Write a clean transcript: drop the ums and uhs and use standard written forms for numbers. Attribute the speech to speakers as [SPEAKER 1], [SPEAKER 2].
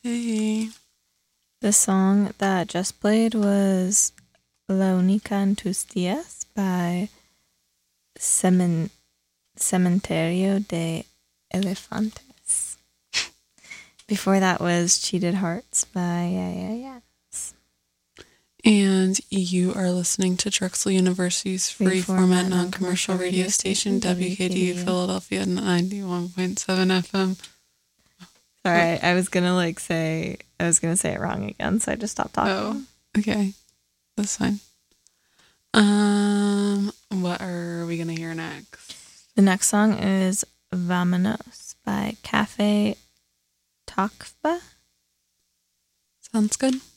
[SPEAKER 1] Hey.
[SPEAKER 2] The song that just played was La Única en tus días by Cementerio de Elefantes. Before that was Cheated Hearts by Yeah.
[SPEAKER 1] And you are listening to Drexel University's free format non-commercial radio station, WKDU Philadelphia 91.7 FM.
[SPEAKER 2] Sorry, I was gonna say it wrong again, so I just stopped talking.
[SPEAKER 1] Oh, okay. That's fine. What are we gonna hear next?
[SPEAKER 2] The next song is Vámonos by Cafe Tokva.
[SPEAKER 1] Sounds good.